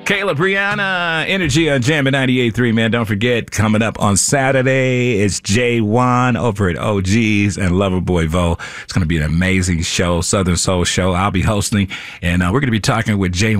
Kayla, Brianna, Energy on Jam at 98.3, man. Don't forget, coming up on Saturday, it's J1 over at OG's and Loverboy Vo. It's going to be an amazing show, Southern Soul show. I'll be hosting, and we're going to be talking with J1.